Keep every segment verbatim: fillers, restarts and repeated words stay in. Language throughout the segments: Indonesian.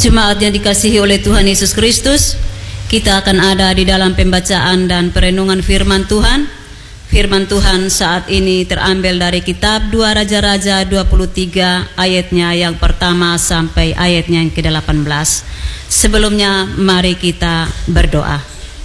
Jemaat yang dikasihi oleh Tuhan Yesus Kristus, kita akan ada di dalam pembacaan dan perenungan firman Tuhan. Firman Tuhan saat ini terambil dari kitab dua Raja-Raja dua puluh tiga ayatnya yang pertama sampai ayatnya yang ke delapan belas. Sebelumnya mari kita berdoa.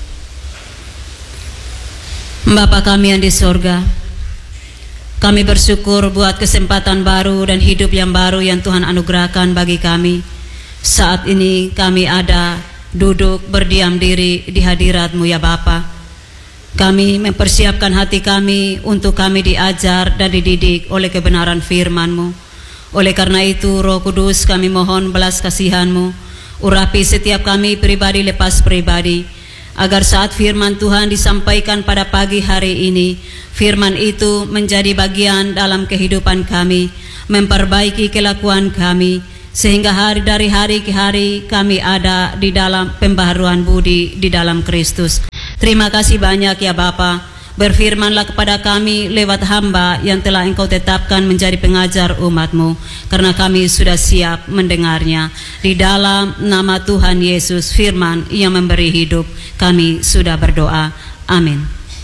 Bapa kami yang di sorga, kami bersyukur buat kesempatan baru dan hidup yang baru yang Tuhan anugerahkan bagi kami. Saat ini kami ada duduk berdiam diri di hadirat-Mu ya Bapa. Kami mempersiapkan hati kami untuk kami diajar dan dididik oleh kebenaran firman-Mu. Oleh karena itu Roh Kudus, kami mohon belas kasihan-Mu, urapi setiap kami pribadi lepas pribadi, agar saat firman Tuhan disampaikan pada pagi hari ini, firman itu menjadi bagian dalam kehidupan kami, memperbaiki kelakuan kami, sehingga hari dari hari ke hari kami ada di dalam pembaharuan budi di dalam Kristus. Terima kasih banyak ya Bapa. Berfirmanlah kepada kami lewat hamba yang telah Engkau tetapkan menjadi pengajar umat-Mu, karena kami sudah siap mendengarnya. Di dalam nama Tuhan Yesus, firman yang memberi hidup, kami sudah berdoa. Amin.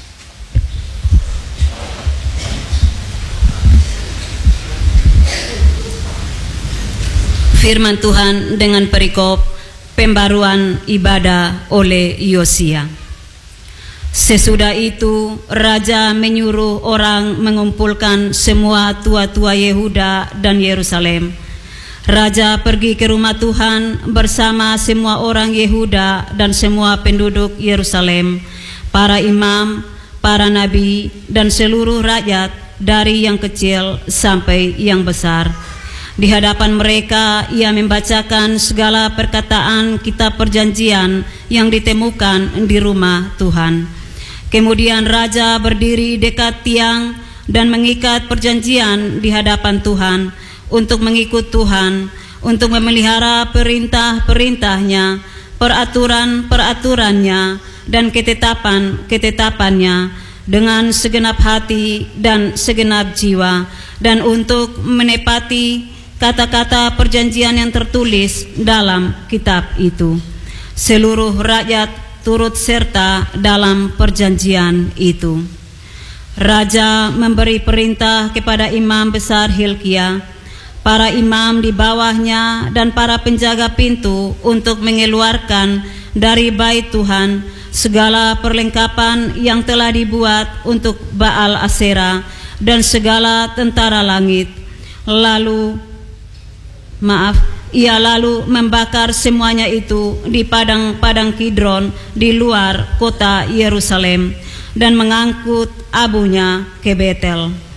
Firman Tuhan dengan perikop pembaruan ibadah oleh Yosia. Sesudah itu raja menyuruh orang mengumpulkan semua tua-tua Yehuda dan Yerusalem. Raja pergi ke rumah Tuhan bersama semua orang Yehuda dan semua penduduk Yerusalem, para imam, para nabi, dan seluruh rakyat dari yang kecil sampai yang besar. Di hadapan mereka ia membacakan segala perkataan kitab perjanjian yang ditemukan di rumah Tuhan. Kemudian raja berdiri dekat tiang dan mengikat perjanjian di hadapan Tuhan untuk mengikut Tuhan, untuk memelihara perintah-perintahnya, peraturan-peraturannya, dan ketetapan-ketetapannya dengan segenap hati dan segenap jiwa, dan untuk menepati kata-kata perjanjian yang tertulis dalam kitab itu. Seluruh rakyat turut serta dalam perjanjian itu. Raja memberi perintah kepada imam besar Hilkia, para imam di bawahnya, dan para penjaga pintu untuk mengeluarkan dari bait Tuhan segala perlengkapan yang telah dibuat untuk Baal Asera dan segala tentara langit. Lalu Maaf, ia lalu membakar semuanya itu di padang-padang Kidron di luar kota Yerusalem dan mengangkut abunya ke Betel.